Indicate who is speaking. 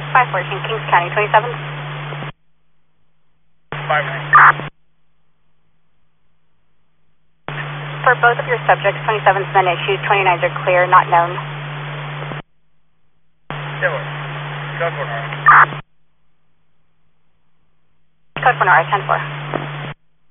Speaker 1: 514, Kings County, 27.
Speaker 2: 5.
Speaker 1: For both of your subjects, 27's been issued, 29's are clear, not known.
Speaker 2: Taylor, code for NORA.
Speaker 1: Code for NORA, 10-4.